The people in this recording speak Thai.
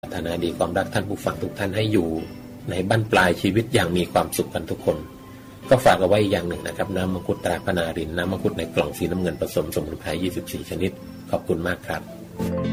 รถนาดีความรักท่านผู้ฟังทุกท่านให้อยู่ในบั้นปลายชีวิตอย่างมีความสุขกันทุกคนก็ฝากเอาไว้อย่างหนึ่งนะครับน้ำมังคุดตราพนารินน้ำมังคุดในกล่องสีน้ำเงินผสมสมุนไพร24ชนิดขอบคุณมากครับ